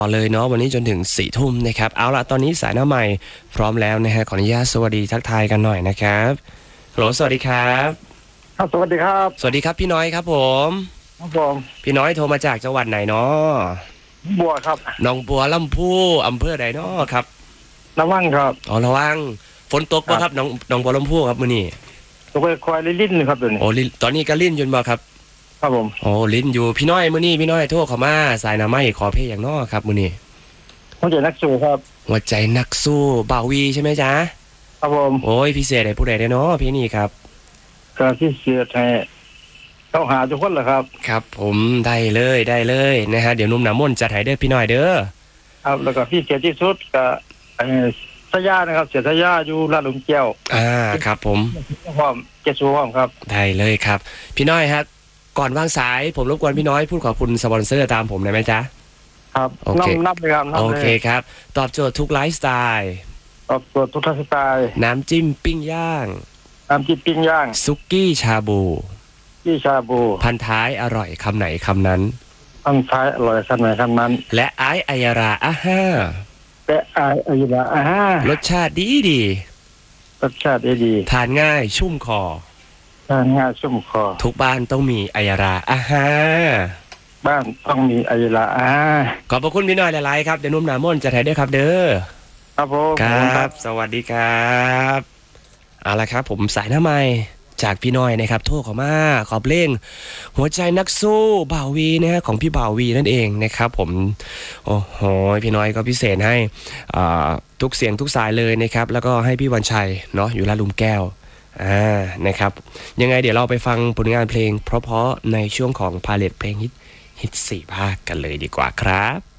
ต่อเลยเนาะวันนี้จนถึง4 ทุ่มนะครับเอาละตอนนี้สายหน้าใหม่พร้อมแล้วนะฮะขออนุญาตสวัสดีทักทายกันหน่อยนะครับฮัลโหลสวัสดีครับครับสวัสดีครับสวัสดีครับพี่น้อยครับผมครับผมพี่น้อยโทรมาจากจังหวัดไหนเนาะบัวครับหนองบัวลำพูอำเภอใดเนาะครับระวังครับอ๋อระวังฝนตกป่ะครับหนองบัวลำพูครับมื้อนี้ตัวไปควายลิ้นครับตัวนี้โอ้ตอนนี้ก็ลิ้นอยู่บ่ครับครับผมโอ้ลิ้นอยู่พี่น้อยมื้อนี้พี่น้อยโทรเข้ามาสายหน้าไม้ขอเพลงอย่างน้อครับมื้อนี้หัวใจนักสู้ครับหัวใจนักสู้บ่าววีใช่ไหมจ๊ะครับผมโอ้ยพิเศษให้ผู้ใดได้เนาะพี่นี่ครับก็ที่เสียให้ต้องหาทุกคนแหละครับครับผมได้เลยนะฮะเดี๋ยวนุ่มหนามนจัดให้เด้อพี่น้อยเด้อครับแล้วก็พี่เสียที่สุดก็สยานะครับเสียสยาอยู่ลาดหลุมแก้วครับผมพร้อมเจสูพร้อมครับได้เลยครับพี่น้อยครับก่อนวางสายผมรบกวนพี่น้อยพูดขอบคุณสปอนเซอร์ตามผมได้ไหมจ๊ะครับนับเลยครับโอเคครับตอบโจทย์ทุกไลฟ์สไตล์ตอบโจทย์ทุกสไตล์น้ำจิ้มปิ้งย่างซุกี้ชาบูพันท้ายอร่อยคำไหนคำนั้นพันท้ายอร่อยคำไหนคำนั้นและไออัยราอาห้ารสชาติดีทานง่ายชุ่มคอทุกบ้านต้องมีอัยราอาห้าบ้านต้องมีอัยราขอบพระคุณพี่น้อยหลายๆครับเดี๋ยวนุ่มหนามนจะถ่ายด้วยครับเด้อครับผมครับสวัสดีครับเอาละครับผมสายหน้าใหม่จากพี่น้อยนะครับโทรเข้ามาขอเพลงหัวใจนักสู้บ่าววีนะฮะของพี่บ่าววีนั่นเองนะครับผมโอ้โหพี่น้อยก็พิเศษให้ทุกเสียงทุกสายเลยนะครับแล้วก็ให้พี่วันชัยเนาะอยู่ลาดหลุมแก้วนะครับยังไงเดี๋ยวเราไปฟังผลงานเพลงเพราะๆในช่วงของพาเลทเพลงฮิต4 ภาคกันเลยดีกว่าครับ